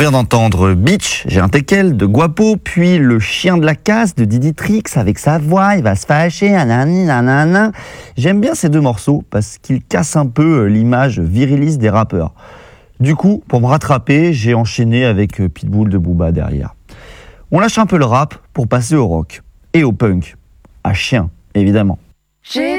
vient d'entendre Beach, j'ai un teckel de Guapo, puis Le chien de la casse de Didi Trix avec sa voix, il va se fâcher, nanani, nanana. J'aime bien ces deux morceaux parce qu'ils cassent un peu l'image viriliste des rappeurs. Du coup, pour me rattraper, j'ai enchaîné avec Pitbull de Booba derrière. On lâche un peu le rap pour passer au rock et au punk. À chien, évidemment. J'ai